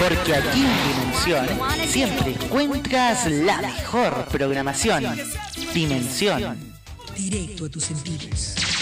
Porque aquí en Dimensión siempre encuentras la mejor programación. Dimensión. Directo a tus sentidos.